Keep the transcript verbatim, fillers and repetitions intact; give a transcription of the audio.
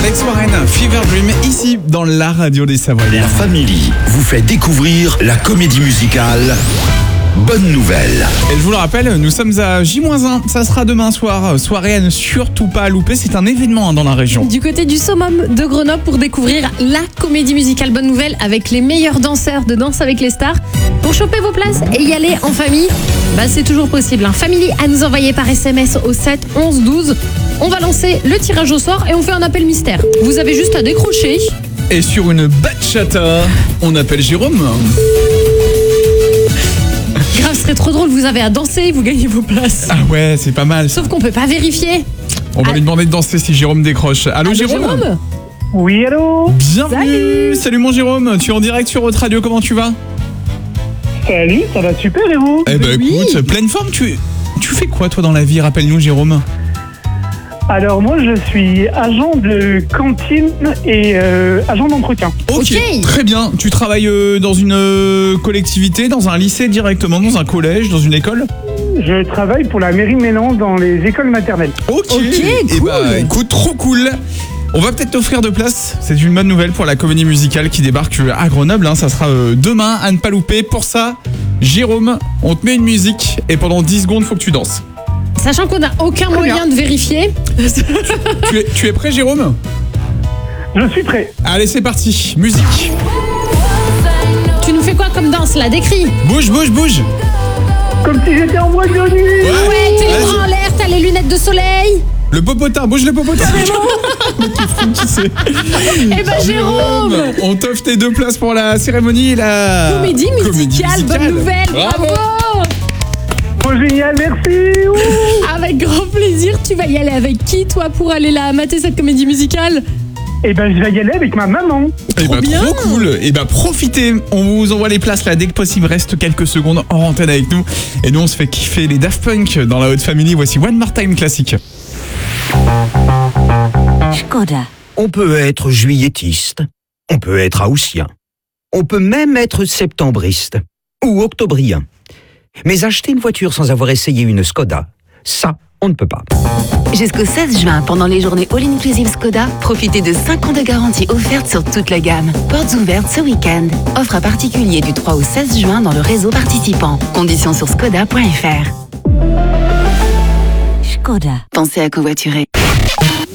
Alex Warren, Fever Dream, ici dans la radio des Savoyards. La Family vous fait découvrir la comédie musicale Bonne Nouvelle. Et je vous le rappelle, nous sommes à J moins un, ça sera demain soir, soirée à ne surtout pas louper, c'est un événement dans la région. Du côté du Summum de Grenoble pour découvrir la comédie musicale Bonne Nouvelle avec les meilleurs danseurs de Danse avec les stars. Pour choper vos places et y aller en famille, bah c'est toujours possible. Hein. Family à nous envoyer par S M S au sept onze douze. On va lancer le tirage au sort et on fait un appel mystère. Vous avez juste à décrocher. Et sur une bachata, on appelle Jérôme. Grave, ce serait trop drôle, vous avez à danser, vous gagnez vos places. Ah ouais, c'est pas mal. Sauf qu'on peut pas vérifier. On va Ah. lui demander de danser si Jérôme décroche. Allô, Allô, Jérôme, Jérôme Oui, allô? Bienvenue. Salut. mon Jérôme, tu es en direct sur Haute Radio, comment tu vas? Salut, ça va super et vous? Eh ben Oui. écoute, pleine forme, tu, tu fais quoi toi dans la vie? Rappelle-nous Jérôme. Alors moi je suis agent de cantine et euh, agent d'entretien. Ok, Ok. très bien. Tu travailles euh, dans une euh, collectivité, dans un lycée directement, dans un collège, dans une école? Je travaille pour la mairie de Mélan dans les écoles maternelles. Ok, Ok, Eh cool. bah, écoute, trop cool. On va peut-être t'offrir de places. C'est une bonne nouvelle pour la comédie musicale qui débarque à Grenoble. Hein. Ça sera euh, demain à ne pas louper. Pour ça, Jérôme, on te met une musique et pendant dix secondes, faut que tu danses. Sachant qu'on n'a aucun Très moyen bien. de vérifier. tu, es, tu es prêt, Jérôme? Je suis prêt. Allez, c'est parti. Musique. Tu nous fais quoi comme danse là? Décris. Bouge, bouge, bouge. Comme si j'étais en boîte de nuit. Ouais, t'es les Vas-y. bras en l'air, t'as les lunettes de soleil. Le popotin, bouge le popotin. Qui sait Eh ben Jérôme, On t'offre tes deux places pour la cérémonie et la comédie musicale, bonne nouvelle, Bravo. bravo. Oh génial, merci. Ouh. Avec grand plaisir, tu vas y aller avec qui toi pour aller là mater cette comédie musicale? Eh ben je vais y aller avec ma maman. Eh Trop ben, bien. trop cool. Et bah profitez, on vous envoie les places là dès que possible. Reste quelques secondes en antenne avec nous. Et nous on se fait kiffer les Daft Punk dans la Haute Family. Voici One More Time classique. Skoda. On peut être juilletiste, on peut être haussien, on peut même être septembriste ou octobrien. Mais acheter une voiture sans avoir essayé une Skoda, ça, on ne peut pas. Jusqu'au seize juin, pendant les journées All Inclusive Skoda, profitez de cinq ans de garantie offerte sur toute la gamme. Portes ouvertes ce week-end. Offre à particulier du trois au seize juin dans le réseau participant. Conditions sur skoda point f r. Skoda. Pensez à covoiturer.